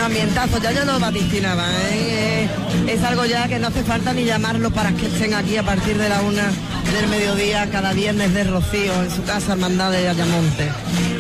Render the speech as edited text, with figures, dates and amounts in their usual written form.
ambientazo, ya yo lo vaticinaba, ¿eh? Es algo ya que no hace falta ni llamarlo para que estén aquí a partir de la 1 del mediodía cada viernes de Rocío en su casa Hermandad de Ayamonte.